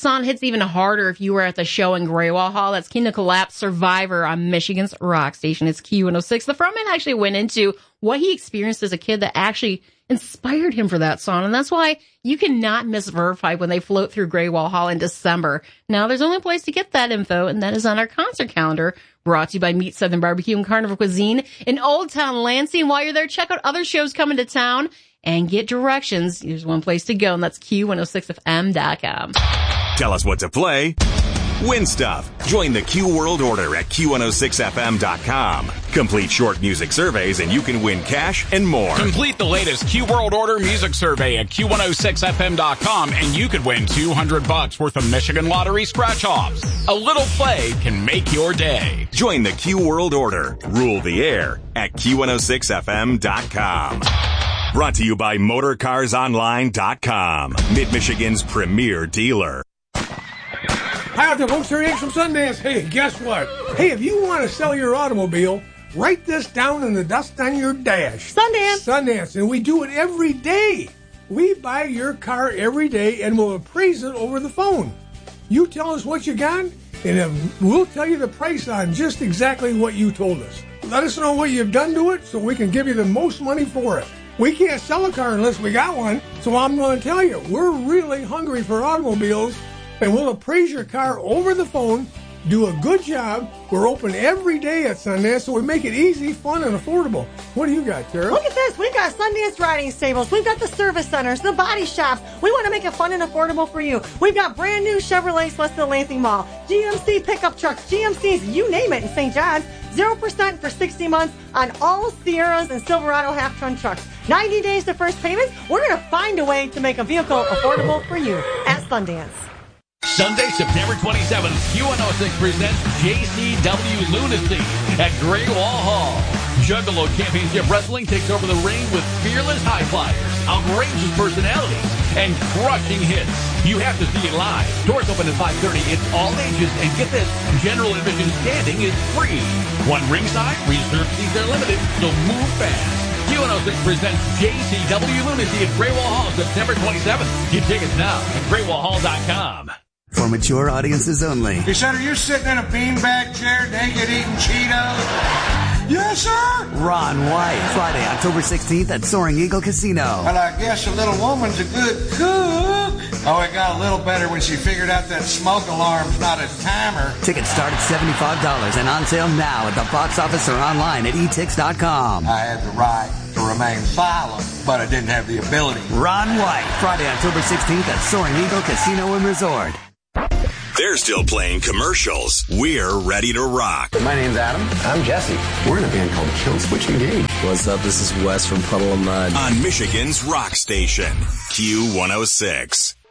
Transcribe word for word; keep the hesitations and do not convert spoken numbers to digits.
song hits even harder if you were at the show in Graywall Hall. That's Kingdom Collapse Survivor on Michigan's Rock Station. It's Q one oh six. The frontman actually went into what he experienced as a kid that actually inspired him for that song. And that's why you cannot miss Verve Pipe when they float through Graywall Hall in December. Now, there's only a place to get that info, and that is on our concert calendar, brought to you by Meat Southern Barbecue and Carnival Cuisine in Old Town Lansing. While you're there, check out other shows coming to town and get directions. There's one place to go, and that's Q one oh six F M dot com. Tell us what to play. Win stuff. Join the Q World Order at Q one oh six F M dot com. Complete short music surveys and you can win cash and more. Complete the latest Q World Order music survey at Q one oh six F M dot com and you could win two hundred bucks worth of Michigan Lottery scratch-offs. A little play can make your day. Join the Q World Order. Rule the air at Q one oh six F M dot com. Brought to you by Motor Cars Online dot com. Mid-Michigan's premier dealer. Hi out there, folks. Terry Hanks from Sundance. Hey, guess what? Hey, if you want to sell your automobile, write this down in the dust on your dash. Sundance. Sundance. And we do it every day. We buy your car every day and we'll appraise it over the phone. You tell us what you got, and then we'll tell you the price on just exactly what you told us. Let us know what you've done to it so we can give you the most money for it. We can't sell a car unless we got one, so I'm going to tell you, we're really hungry for automobiles. And we'll appraise your car over the phone, do a good job. We're open every day at Sundance, so we make it easy, fun, and affordable. What do you got, Tara? Look at this. We've got Sundance riding stables. We've got the service centers, the body shops. We want to make it fun and affordable for you. We've got brand new Chevrolets west of the Lansing Mall, G M C pickup trucks, G M Cs, you name it in Saint John's. zero percent for sixty months on all Sierras and Silverado half-ton trucks. ninety days to first payments. We're going to find a way to make a vehicle affordable for you at Sundance. Sunday, September twenty-seventh, Q one oh six presents J C W Lunacy at Graywall Hall. Juggalo Championship Wrestling takes over the ring with fearless high flyers, outrageous personalities, and crushing hits. You have to see it live. Doors open at five thirty. It's all ages, and get this, general admission standing is free. One ringside, reserved seats are limited, so move fast. Q one oh six presents J C W Lunacy at Graywall Hall, September twenty-seventh. Get tickets now at Graywall Hall dot com. For mature audiences only. He said, are you sitting in a beanbag chair naked eating Cheetos? Yes, sir. Ron White, Friday, October sixteenth at Soaring Eagle Casino. Well, I guess a little woman's a good cook. Oh, it got a little better when she figured out that smoke alarm's not a timer. Tickets start at seventy-five dollars and on sale now at the box office or online at e tix dot com. I had the right to remain silent, but I didn't have the ability. Ron White, Friday, October sixteenth at Soaring Eagle Casino and Resort. They're still playing commercials. We're ready to rock. My name's Adam. I'm Jesse. We're in a band called Kill Switch Engage. What's up? This is Wes from Puddle of Mud. On Michigan's Rock Station, Q one oh six.